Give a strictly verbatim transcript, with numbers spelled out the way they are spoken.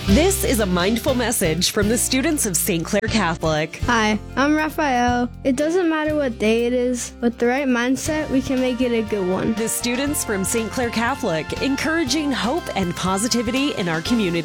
This is a mindful message from the students of Saint Clair Catholic. Hi, I'm Raphael. It doesn't matter what day it is, with the right mindset, we can make it a good one. The students from Saint Clair Catholic, encouraging hope and positivity in our community.